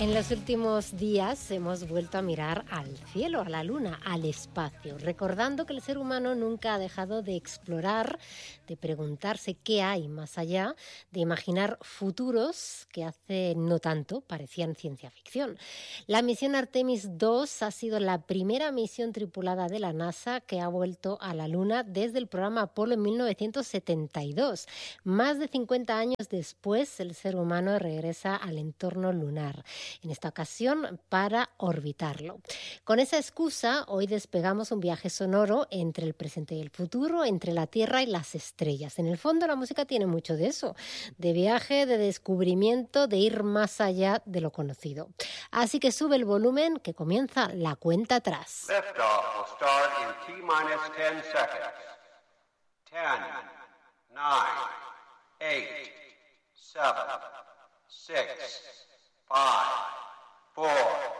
En los últimos días hemos vuelto a mirar al cielo, a la luna, al espacio, recordando que el ser humano nunca ha dejado de explorar, de preguntarse qué hay más allá, de imaginar futuros que hace no tanto parecían ciencia ficción. La misión Artemis 2 ha sido la primera misión tripulada de la NASA que ha vuelto a la luna desde el programa Apolo en 1972. Más de 50 años después, el ser humano regresa al entorno lunar, en esta ocasión para orbitarlo. Con esa excusa, hoy despegamos un viaje sonoro entre el presente y el futuro, entre la Tierra y las estrellas. En el fondo, la música tiene mucho de eso, de viaje, de descubrimiento, de ir más allá de lo conocido. Así que sube el volumen, que comienza la cuenta atrás. Liftoff will start in T-minus 10 seconds. 10, 9, 8, 7, 6, 5, 4,